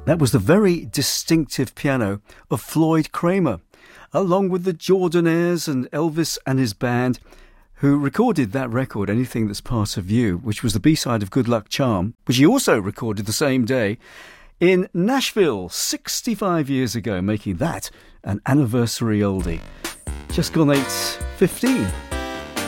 That was the very distinctive piano of Floyd Kramer, along with the Jordanaires and Elvis and his band, who recorded that record, Anything That's Part of You, which was the B-side of Good Luck Charm, which he also recorded the same day in Nashville 65 years ago, making that an anniversary oldie. Just gone 8:15.